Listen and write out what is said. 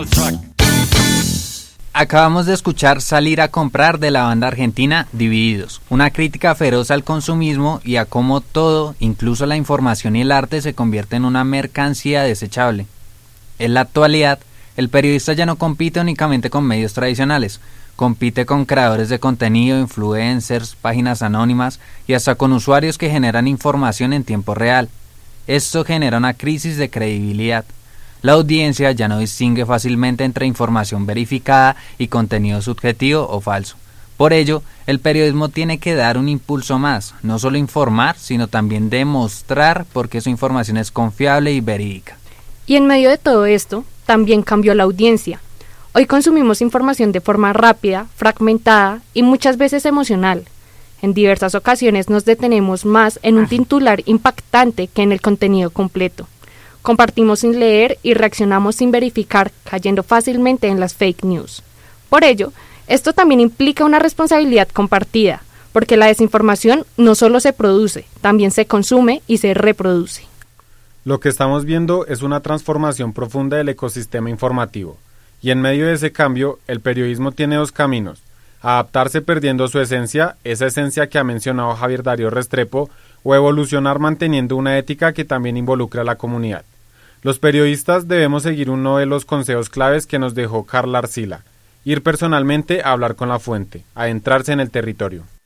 Acabamos de escuchar Salir a comprar de la banda argentina Divididos, una crítica feroz al consumismo y a cómo todo, incluso la información y el arte, se convierte en una mercancía desechable. En la actualidad, el periodista ya no compite únicamente con medios tradicionales, compite con creadores de contenido, influencers, páginas anónimas y hasta con usuarios que generan información en tiempo real. Esto genera una crisis de credibilidad. La audiencia ya no distingue fácilmente entre información verificada y contenido subjetivo o falso. Por ello, el periodismo tiene que dar un impulso más, no solo informar, sino también demostrar por qué su información es confiable y verídica. Y en medio de todo esto, también cambió la audiencia. Hoy consumimos información de forma rápida, fragmentada y muchas veces emocional. En diversas ocasiones nos detenemos más en un titular impactante que en el contenido completo. Compartimos sin leer y reaccionamos sin verificar, cayendo fácilmente en las fake news. Por ello, esto también implica una responsabilidad compartida, porque la desinformación no solo se produce, también se consume y se reproduce. Lo que estamos viendo es una transformación profunda del ecosistema informativo, y en medio de ese cambio, el periodismo tiene dos caminos: adaptarse perdiendo su esencia, esa esencia que ha mencionado Javier Darío Restrepo, o evolucionar manteniendo una ética que también involucra a la comunidad. Los periodistas debemos seguir uno de los consejos claves que nos dejó Carla Arcila: ir personalmente a hablar con la fuente, adentrarse en el territorio.